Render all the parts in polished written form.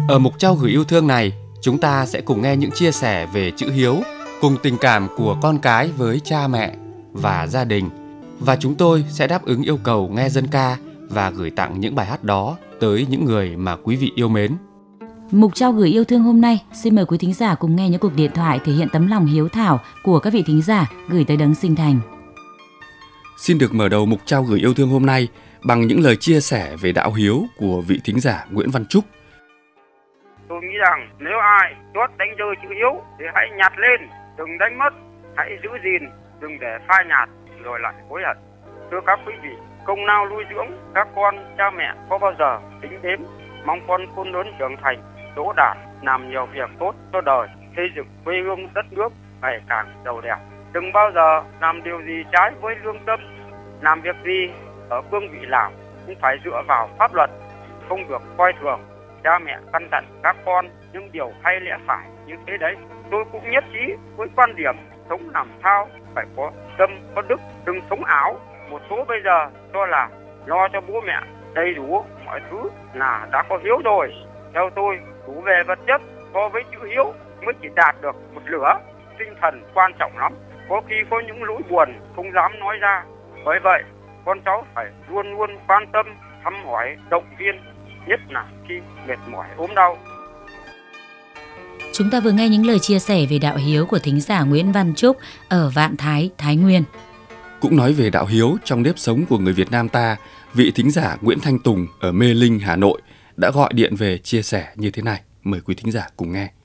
Ở mục trao gửi yêu thương này, chúng ta sẽ cùng nghe những chia sẻ về chữ hiếu, cùng tình cảm của con cái với cha mẹ và gia đình. Và chúng tôi sẽ đáp ứng yêu cầu nghe dân ca và gửi tặng những bài hát đó tới những người mà quý vị yêu mến. Mục trao gửi yêu thương hôm nay, xin mời quý thính giả cùng nghe những cuộc điện thoại thể hiện tấm lòng hiếu thảo của các vị thính giả gửi tới Đấng Sinh Thành. Xin được mở đầu mục trao gửi yêu thương hôm nay bằng những lời chia sẻ về đạo hiếu của vị thính giả Nguyễn Văn Trúc. Tôi nghĩ rằng nếu ai chót đánh rơi chữ hiếu thì hãy nhặt lên, đừng đánh mất, hãy giữ gìn, đừng để phai nhạt rồi lại hối hận. Thưa các quý vị, công lao nuôi dưỡng các con cha mẹ có bao giờ tính đếm? Mong con khôn lớn trưởng thành, đỗ đạt, làm nhiều việc tốt cho đời, xây dựng quê hương đất nước ngày càng giàu đẹp. Đừng bao giờ làm điều gì trái với lương tâm. Làm việc gì ở cương vị nào cũng phải dựa vào pháp luật, không được coi thường. Cha mẹ căn dặn các con những điều hay lẽ phải như thế đấy. Tôi cũng nhất trí với quan điểm sống làm sao phải có tâm có đức, đừng sống ảo. Một số bây giờ cho là lo cho bố mẹ đầy đủ mọi thứ là đã có hiếu rồi. Theo tôi, đủ về vật chất so với chữ hiếu mới chỉ đạt được một nửa. Tinh thần quan trọng lắm, có khi có những nỗi buồn không dám nói ra. Bởi vậy, con cháu phải luôn luôn quan tâm, thăm hỏi, động viên, nhất là khi mệt mỏi ốm đau. Chúng ta vừa nghe những lời chia sẻ về đạo hiếu của thính giả Nguyễn Văn Trúc ở Vạn Thái, Thái Nguyên. Cũng nói về đạo hiếu trong nếp sống của người Việt Nam ta, vị thính giả Nguyễn Thanh Tùng ở Mê Linh, Hà Nội đã gọi điện về chia sẻ như thế này. Mời quý thính giả cùng nghe.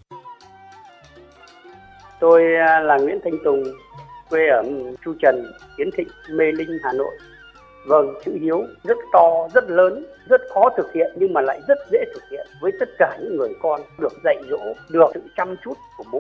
Tôi là Nguyễn Thanh Tùng, quê ở Chu Trần, Kiến Thịnh, Mê Linh, Hà Nội. Vâng, chữ hiếu rất to, rất lớn, rất khó thực hiện nhưng mà lại rất dễ thực hiện với tất cả những người con được dạy dỗ, được sự chăm chút của bố